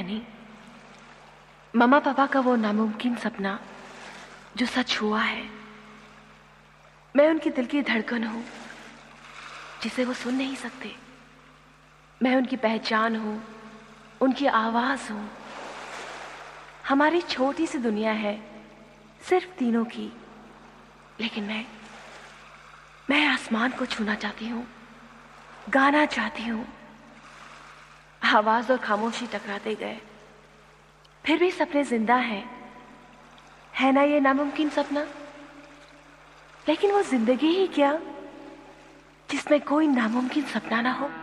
नहीं, मम्मा पापा का वो नामुमकिन सपना जो सच हुआ है। मैं उनकी दिल की धड़कन हूं जिसे वो सुन नहीं सकते। मैं उनकी पहचान हूं, उनकी आवाज हूं। हमारी छोटी सी दुनिया है सिर्फ तीनों की, लेकिन मैं आसमान को छूना चाहती हूं, गाना चाहती हूं। आवाज और खामोशी टकराते गए, फिर भी सपने जिंदा हैं। है ना ये नामुमकिन सपना? लेकिन वो जिंदगी ही क्या जिसमें कोई नामुमकिन सपना ना हो।